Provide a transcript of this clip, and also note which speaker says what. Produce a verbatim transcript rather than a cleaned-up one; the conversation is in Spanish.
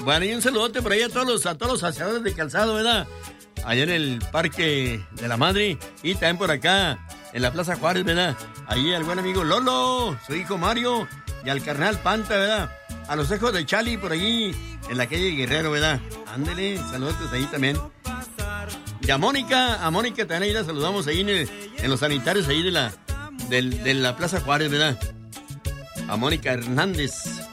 Speaker 1: Bueno, y un saludote por ahí a todos los, a todos los aseadores de calzado, ¿verdad? Allá en el Parque de la Madre y también por acá en la Plaza Juárez, ¿verdad? Ahí al buen amigo Lolo, su hijo Mario y al carnal Panta, ¿verdad? A los hijos de Chali por allí en la calle Guerrero, ¿verdad? Ándele, saludos ahí también. Y a Mónica, a Mónica también ahí la saludamos ahí en, el, en los sanitarios ahí de la, de, de la Plaza Juárez, ¿verdad? A Mónica Hernández.